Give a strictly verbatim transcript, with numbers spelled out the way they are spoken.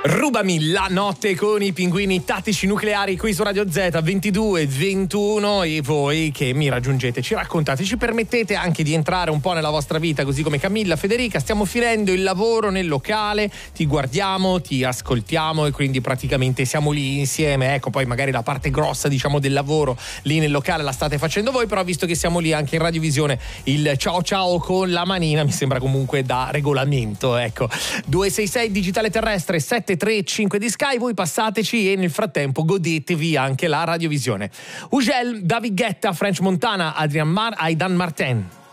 Rubami la notte con i pinguini tattici nucleari qui su Radio Z ventidue ventuno, e voi che mi raggiungete ci raccontate, ci permettete anche di entrare un po' nella vostra vita, così come Camilla, Federica. Stiamo finendo il lavoro nel locale, ti guardiamo, ti ascoltiamo e quindi praticamente siamo lì insieme. Ecco, poi magari la parte grossa, diciamo, del lavoro lì nel locale la state facendo voi, però visto che siamo lì anche in radiovisione, il ciao ciao con la manina mi sembra comunque da regolamento. Ecco, due sei sei digitale terrestre sette tre cinque di Sky, voi passateci e nel frattempo godetevi anche la radiovisione. Ugel, David Guetta, French Montana, Adrian Mar, Aidan Martin.